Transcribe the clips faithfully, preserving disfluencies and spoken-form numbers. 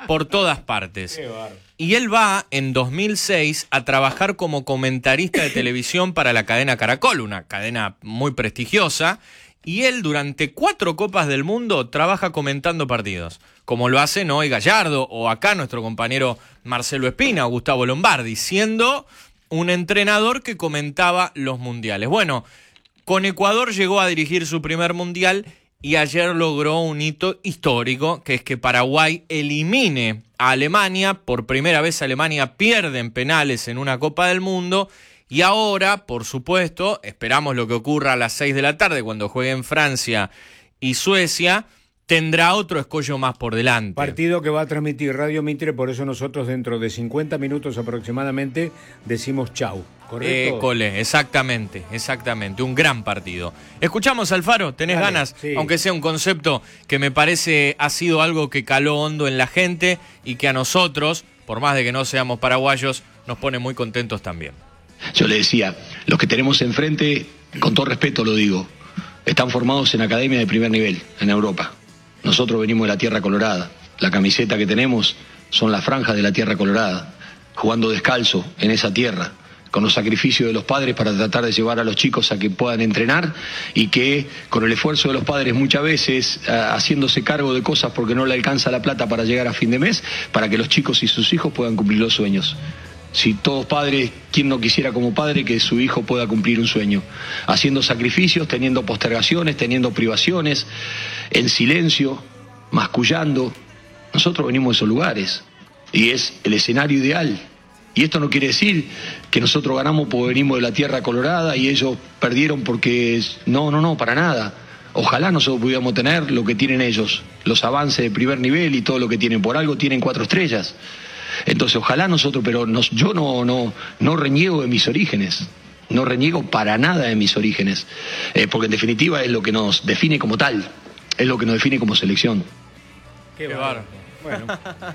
por todas partes. Y él va en dos mil seis a trabajar como comentarista de televisión para la cadena Caracol, una cadena muy prestigiosa. Y él durante cuatro Copas del Mundo trabaja comentando partidos, como lo hacen hoy Gallardo o acá nuestro compañero Marcelo Espina o Gustavo Lombardi, siendo un entrenador que comentaba los mundiales. Bueno, con Ecuador llegó a dirigir su primer mundial y ayer logró un hito histórico, que es que Paraguay elimine a Alemania. Por primera vez Alemania pierde en penales en una Copa del Mundo. Y ahora, por supuesto, esperamos lo que ocurra a las seis de la tarde cuando jueguen Francia y Suecia, tendrá otro escollo más por delante. Partido que va a transmitir Radio Mitre, por eso nosotros dentro de cincuenta minutos aproximadamente decimos chau, ¿correcto? Eh, Cole, exactamente, exactamente, un gran partido. Escuchamos Alfaro, ¿tenés Dale, ganas? Sí. Aunque sea un concepto que me parece ha sido algo que caló hondo en la gente y que a nosotros, por más de que no seamos paraguayos, nos pone muy contentos también. Yo le decía, los que tenemos enfrente, con todo respeto lo digo, están formados en academias de primer nivel, en Europa. Nosotros venimos de la Tierra Colorada. La camiseta que tenemos son las franjas de la Tierra Colorada, jugando descalzo en esa tierra, con los sacrificios de los padres para tratar de llevar a los chicos a que puedan entrenar y que con el esfuerzo de los padres muchas veces haciéndose cargo de cosas porque no le alcanza la plata para llegar a fin de mes, para que los chicos y sus hijos puedan cumplir los sueños. Si todos padres, ¿quién no quisiera como padre que su hijo pueda cumplir un sueño? Haciendo sacrificios, teniendo postergaciones, teniendo privaciones, en silencio, mascullando. Nosotros venimos de esos lugares y es el escenario ideal. Y esto no quiere decir que nosotros ganamos porque venimos de la Tierra Colorada y ellos perdieron porque... No, no, no, para nada. Ojalá nosotros pudiéramos tener lo que tienen ellos, los avances de primer nivel y todo lo que tienen. Por algo tienen cuatro estrellas. Entonces ojalá nosotros, pero nos, yo no, no, no reniego de mis orígenes, no reniego para nada de mis orígenes, eh, porque en definitiva es lo que nos define como tal, es lo que nos define como selección. Qué bárbaro. Bueno.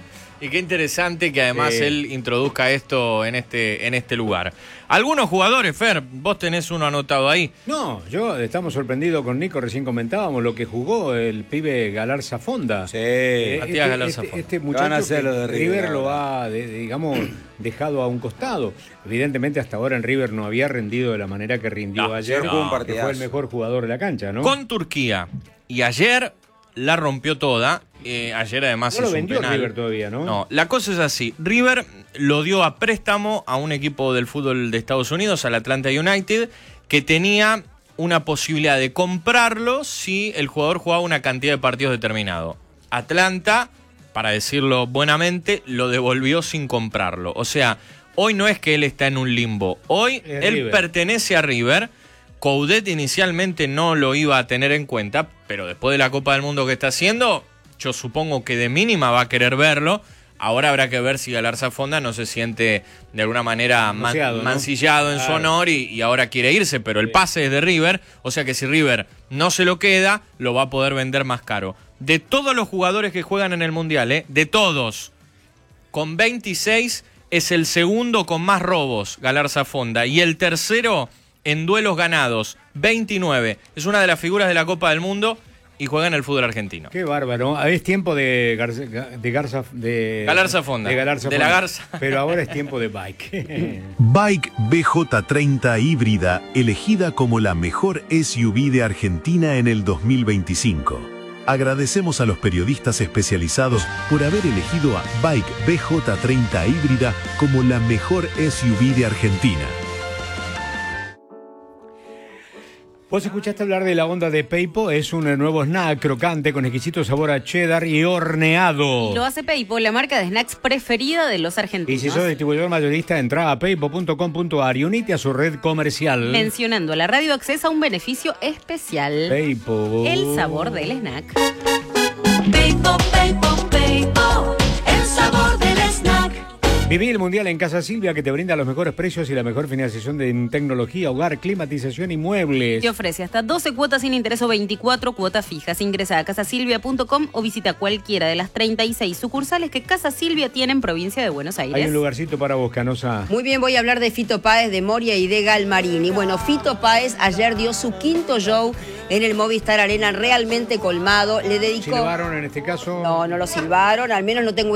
Y qué interesante que además eh. él introduzca esto en este, en este lugar. Algunos jugadores, Fer, vos tenés uno anotado ahí. No, yo estamos sorprendidos con Nico, recién comentábamos lo que jugó el pibe Galarza Fonda. Sí, eh, Matías este, Galarza este, Fonda. este muchacho Van a hacer lo de River, River lo ha, de, digamos, dejado a un costado. Evidentemente hasta ahora en River no había rendido de la manera que rindió No, ayer, no, que fue el mejor jugador de la cancha, ¿no? Con Turquía. Y ayer la rompió toda. Eh, ayer además no lo hizo un vendió penal. River todavía, ¿no? No, la cosa es así. River lo dio a préstamo a un equipo del fútbol de Estados Unidos, al Atlanta United, que tenía una posibilidad de comprarlo si el jugador jugaba una cantidad de partidos determinado. Atlanta, para decirlo buenamente, lo devolvió sin comprarlo. O sea, hoy no es que él está en un limbo. Hoy es él River. pertenece a River. Coudet inicialmente no lo iba a tener en cuenta, pero después de la Copa del Mundo que está haciendo, yo supongo que de mínima va a querer verlo. Ahora habrá que ver si Galarza Fonda no se siente de alguna manera man, ¿no? mancillado en Claro. su honor y, y ahora quiere irse, pero el pase es de River, o sea que si River no se lo queda, lo va a poder vender más caro. De todos los jugadores que juegan en el Mundial, ¿eh? de todos, con veintiséis es el segundo con más robos, Galarza Fonda, y el tercero en duelos ganados, veintinueve. Es una de las figuras de la Copa del Mundo y juega en el fútbol argentino. Qué bárbaro. Es tiempo de Garza, de Garza de Galarza Fonda. De, Galarza de Fonda. la Garza. Pero ahora es tiempo de bike. Bike B J treinta híbrida, elegida como la mejor S U V de Argentina en el dos mil veinticinco. Agradecemos a los periodistas especializados por haber elegido a Bike B J treinta híbrida como la mejor S U V de Argentina. Vos escuchaste hablar de la onda de Peipo, es un nuevo snack crocante con exquisito sabor a cheddar y horneado. Lo hace Peipo, la marca de snacks preferida de los argentinos. Y si sos distribuidor mayorista, entra a peipo punto com punto a r y unite a su red comercial. Mencionando a la radio accesa a un beneficio especial. Peipo. El sabor del snack. Peipo, Peipo, Peipo, el sabor del snack. Viví el Mundial en Casa Silvia, que te brinda los mejores precios y la mejor financiación de tecnología, hogar, climatización y muebles. Te ofrece hasta doce cuotas sin interés o veinticuatro cuotas fijas. Ingresa a casa silvia punto com o visita cualquiera de las treinta y seis sucursales que Casa Silvia tiene en provincia de Buenos Aires. Hay un lugarcito para vos, Canosa. Muy bien, voy a hablar de Fito Páez, de Moria y de Galmarini. Bueno, Fito Páez ayer dio su quinto show en el Movistar Arena, realmente colmado. Le dedicó... ¿Silbaron en este caso? No, no lo silbaron, al menos no tengo